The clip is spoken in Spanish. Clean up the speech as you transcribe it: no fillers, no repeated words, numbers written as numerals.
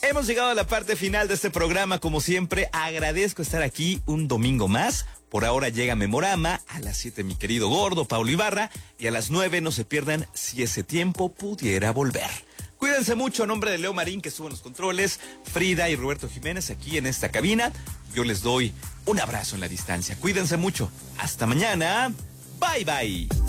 Hemos llegado a la parte final de este programa. Como siempre, agradezco estar aquí un domingo más. Por ahora llega Memorama, a las 7 mi querido gordo Paulo Ibarra, y a las 9 no se pierdan Si ese tiempo pudiera volver. Cuídense mucho. A nombre de Leo Marín, que estuvo en los controles, Frida y Roberto Jiménez aquí en esta cabina, yo les doy un abrazo en la distancia. Cuídense mucho. Hasta mañana. Bye, bye.